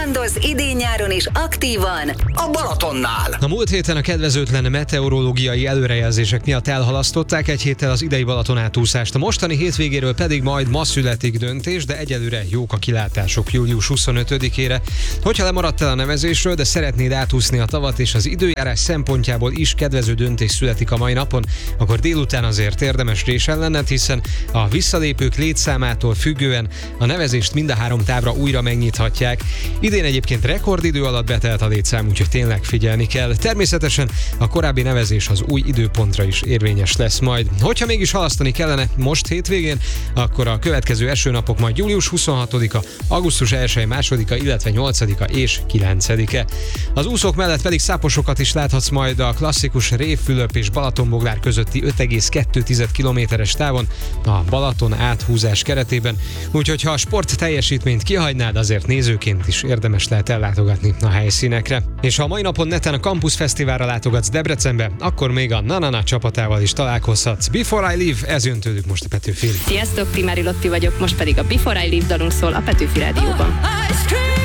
kalandoz idén-nyáron is aktívan a Balatonnál. A múlt héten a kedvezőtlen meteorológiai előrejelzések miatt elhalasztották egy héttel az idei Balaton átúszást. A mostani hétvégéről pedig majd ma születik döntés, de egyelőre jók a kilátások július 25-ére. Hogyha lemaradtál a nevezésről, de szeretnéd átúszni a tavat és az időjárás szempontjából is kedvező döntés születik a mai napon, akkor délután azért érdemes résen lenned, hiszen a visszalépők létszámától függően a nevezést mind a 3 távra újra megnyithatják. Idén egyébként rekordidő alatt betelt a létszám, úgyhogy tényleg figyelni kell. Természetesen a korábbi nevezés az új időpontra is érvényes lesz majd. Hogyha mégis halasztani kellene most hétvégén, akkor a következő esőnapok majd július 26-a, augusztus 1-e, 2-a, illetve 8-a és 9-e. Az úszók mellett pedig száposokat is láthatsz majd a klasszikus Révfülöp és Balatonboglár közötti 5,2 kilométeres távon a Balaton áthúzás keretében. Úgyhogy ha a sport teljesítményt kihagynád, azért nézőként is érdemes lehet ellátogatni a helyszínekre. És ha a mai napon neten a Campus Fesztiválra látogatsz Debrecenbe, akkor még a Na csapatával is találkozhatsz. Before I Leave, ez jön tőlük most a Petőfin. Sziasztok, Primári Lotti vagyok, most pedig a Before I Leave dalunk szól a Petőfi Rádióban.